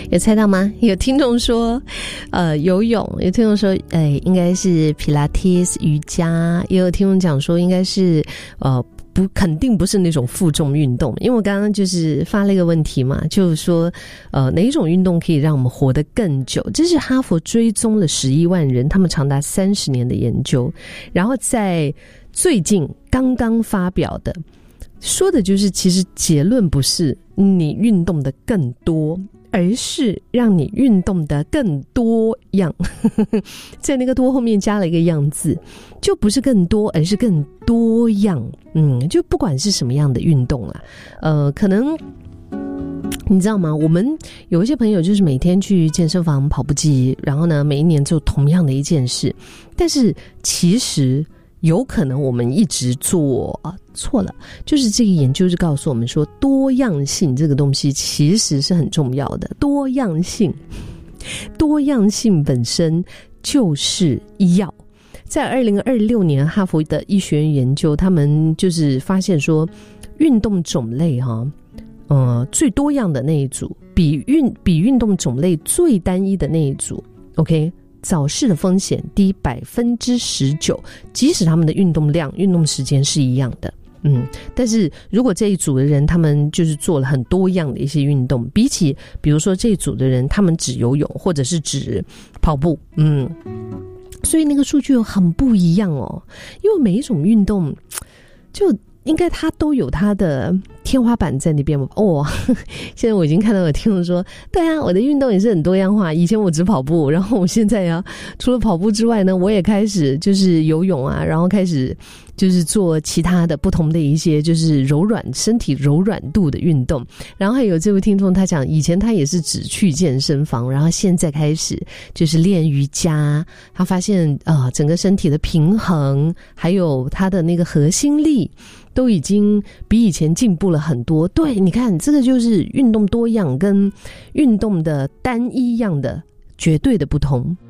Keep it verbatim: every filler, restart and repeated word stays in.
有猜到吗？有听众说呃游泳，有听众说哎应该是皮拉提斯瑜伽，也有听众讲说应该是呃不肯定不是那种负重运动，因为我刚刚就是发了一个问题嘛，就是说呃哪一种运动可以让我们活得更久。这是哈佛追踪了十一万人，他们长达三十年的研究，然后在最近刚刚发表的，说的就是其实结论不是你运动的更多，而是让你运动的更多样在那个多后面加了一个样字，就不是更多而是更多样。嗯，就不管是什么样的运动啊，呃，可能你知道吗，我们有一些朋友就是每天去健身房跑步机，然后呢每一年做同样的一件事，但是其实有可能我们一直做啊错了，就是这个研究是告诉我们说，多样性这个东西其实是很重要的。多样性，多样性本身就是药。在二零二六年哈佛的医学院研究，他们就是发现说，运动种类哈、啊，呃，最多样的那一组，比运比运动种类最单一的那一组 ，OK。早逝的风险低百分之十九，即使他们的运动量、运动时间是一样的，嗯，但是如果这一组的人他们就是做了很多样的一些运动，比起比如说这一组的人他们只游泳或者是只跑步，嗯，所以那个数据很不一样哦，因为每一种运动就应该它都有它的天花板在那边嘛。哦，现在我已经看到有听众说，对啊，我的运动也是很多样化，以前我只跑步，然后我现在啊，除了跑步之外呢，我也开始就是游泳啊，然后开始就是做其他的不同的一些就是柔软身体柔软度的运动。然后还有这位听众他讲，以前他也是只去健身房，然后现在开始就是练瑜伽，他发现啊、呃，整个身体的平衡还有他的那个核心力都已经比以前进步了很多。对，你看这个就是运动多样跟运动的单一样的绝对的不同。